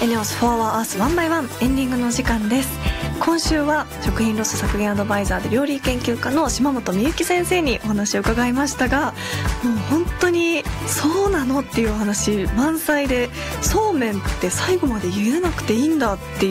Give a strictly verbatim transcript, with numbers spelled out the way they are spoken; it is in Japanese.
エネオスフォアアースワンバイワンエンディングの時間です。今週は食品ロス削減アドバイザーで料理研究家の島本美幸先生にお話を伺いましたが、もう本当にそうなのっていうお話満載で、そうめんって最後まで茹でなくていいんだっていう